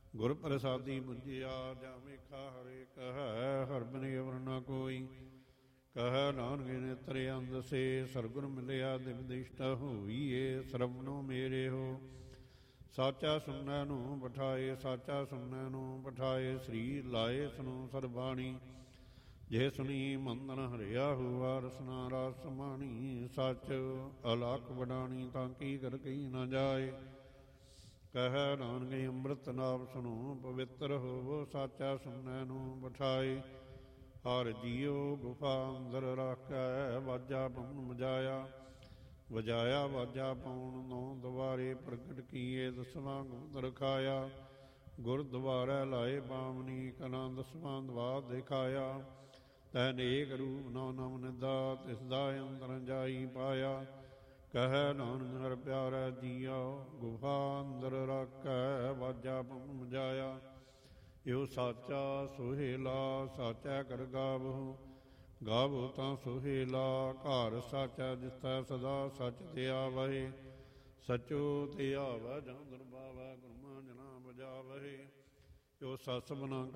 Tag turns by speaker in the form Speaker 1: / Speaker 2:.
Speaker 1: ਗੁਰ ਪ੍ਰਸਾਦੀ ਬੁਝਿਆ ਜਾ ਵੇਖਾ ਹਰੇ ਕਹੈ ਹਰਿ ਬਿਨੁ ਅਵਰ ਨ ਕੋਈ। ਕਹੈ ਨਾਨਕ ਨੇਤਰ ਅੰਧ ਸੇ ਸਰਗੁਰ ਮਿਲਿਆ ਦਿਵਦਿਸ਼ਟ ਹੋਈਏ ਸਰਵਣੋ ਮੇਰੇ ਹੋ। ਸਾਚਾ ਸੁਣੈ ਨੂੰ ਪਠਾਏ ਸਾਚਾ ਸੁਣੈ ਨੂੰ ਪਠਾਏ ਸ੍ਰੀ ਲਾਏ ਸੁਨੋ ਸਰਬਾਣੀ। ਜੇ ਸੁਣੀ ਮੰਦਨ ਹਰਿਆ ਹੁਆ ਰਸਨਾ ਰਸ ਸਮਾਣੀ। ਸੱਚ ਅਲਖ ਵਡਾਣੀ ਤਾਂ ਕੀ ਕਰ ਕਹੀ ਨਾ ਜਾਏ। ਕਹੈ ਨਾਨਕ ਅੰਮ੍ਰਿਤ ਨਾਮ ਸੁਣੋ ਪਵਿੱਤਰ ਹੋਵੋ ਸਾਚਾ ਸੁਣੈ ਨੂੰ ਪਠਾਏ। ਹਰਿ ਜੀਉ ਗੁਫਾ ਅੰਦਰ ਰਾਖੈ ਵਾਜਾ ਪਵਨ ਵਜਾਇਆ। ਵਜਾਇਆ ਵਾਜਾ ਪਉਣ ਨੌ ਦੁਆਰੇ ਪ੍ਰਗਟ ਕੀਏ ਦਸਵਾਂ ਗੁਪਤ ਰਖਾਇਆ। ਗੁਰ ਦੁਆਰੈ ਲਾਏ ਬਾਮਨੀ ਕਲਾਂ ਦਸਵਾਂ ਦਵਾ ਦਿਖਾਇਆ। ਤੈ ਨੇਕ ਰੂਪ ਨੌ ਨਮ ਨਿਦਾ ਤਿਸ ਦਾ ਅੰਦਰ ਜਾਈ ਪਾਇਆ। ਕਹੈ ਨਾਨਕ ਹਰਿ ਪਿਆਰੈ ਜੀਉ ਗੁਫਾ ਅੰਦਰ ਰਾਖੈ ਵਾਜਾ ਪਵਨ ਵਜਾਇਆ। ਇਉ ਸਾਚਾ ਸੁਹੇਲਾ ਸਾਚਾ ਕਰ ਗਾਵਹੁ। ਗਾਵੋ ਤਾਂ ਸੁਹੇਲਾ ਘਰ ਸਾਚਾ ਜਿਸਤੈ ਸਦਾ ਸਚ ਤੇ ਆਵਹਿ। ਸਚੋ ਤੇ ਆਵੈ ਜਾਂ ਦਰਬਾਵੈ ਗੁਰਮਾ ਜਨਾ ਬਜਾਵਹਿ। ਜੋ ਸਸ ਬਨਾ